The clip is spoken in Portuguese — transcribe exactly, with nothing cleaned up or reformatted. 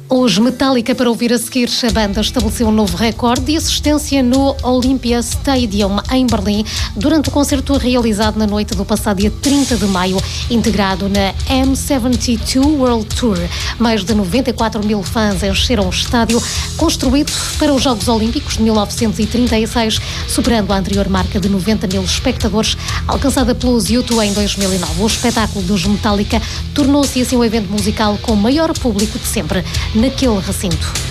Os Metallica, para ouvir a seguir, a banda estabeleceu um novo recorde de assistência no Olympia Stadium, em Berlim, durante o concerto realizado na noite do passado dia trinta de maio, integrado na M setenta e dois World Tour. Mais de noventa e quatro mil fãs encheram o estádio, construído para os Jogos Olímpicos de mil novecentos e trinta e seis, superando a anterior marca de noventa mil espectadores, alcançada pelos U dois em dois mil e nove. O espetáculo dos Metallica tornou-se assim o evento musical com o maior público de sempre naquele recinto.